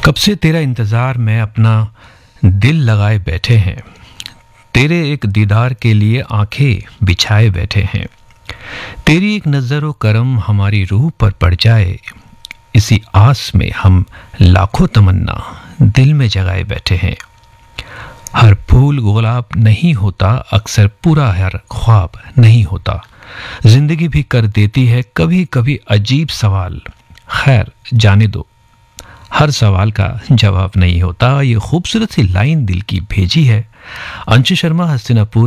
कब से तेरा इंतज़ार में अपना दिल लगाए बैठे हैं। तेरे एक दीदार के लिए आंखें बिछाए बैठे हैं। तेरी एक नज़र व करम हमारी रूह पर पड़ जाए, इसी आस में हम लाखों तमन्ना दिल में जगाए बैठे हैं। हर फूल गुलाब नहीं होता, अक्सर पूरा हर ख्वाब नहीं होता। जिंदगी भी कर देती है कभी कभी अजीब सवाल। खैर जाने दो, हर सवाल का जवाब नहीं होता। ये खूबसूरत सी लाइन दिल की भेजी है अंशु शर्मा हस्तिनापुर